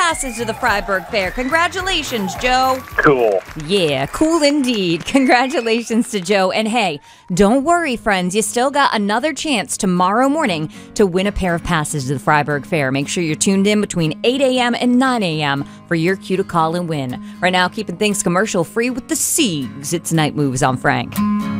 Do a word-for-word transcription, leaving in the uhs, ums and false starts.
passes to the Freiburg Fair. Congratulations, Joe. Cool. Yeah, cool indeed. Congratulations to Joe. And hey, don't worry, friends. You still got another chance tomorrow morning to win a pair of passes to the Freiburg Fair. Make sure you're tuned in between eight a.m. and nine a.m. for your cue to call and win. Right now, keeping things commercial free with the Siegs. It's Night Moves on Frank.